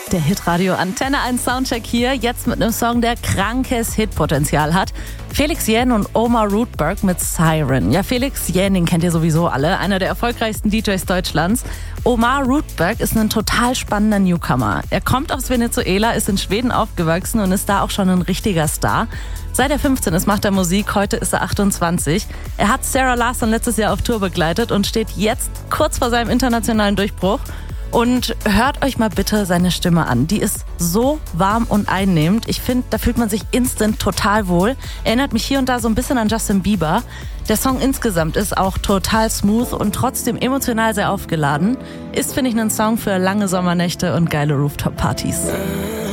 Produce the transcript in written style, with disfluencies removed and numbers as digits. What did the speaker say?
Der Hitradio Antenne 1 Soundcheck hier, jetzt mit einem Song, der krankes Hitpotenzial hat. Felix Jähn und Omar Rudberg mit Siren. Ja, Felix Jähn, den kennt ihr sowieso alle, einer der erfolgreichsten DJs Deutschlands. Omar Rudberg ist ein total spannender Newcomer. Er kommt aus Venezuela, ist in Schweden aufgewachsen und ist da auch schon ein richtiger Star. Seit er 15 ist, macht er Musik, heute ist er 28. Er hat Sarah Larsson letztes Jahr auf Tour begleitet und steht jetzt kurz vor seinem internationalen Durchbruch. Und hört euch mal bitte seine Stimme an. Die ist so warm und einnehmend. Ich finde, da fühlt man sich instant total wohl. Erinnert mich hier und da so ein bisschen an Justin Bieber. Der Song insgesamt ist auch total smooth und trotzdem emotional sehr aufgeladen. Ist, finde ich, ein Song für lange Sommernächte und geile Rooftop-Partys.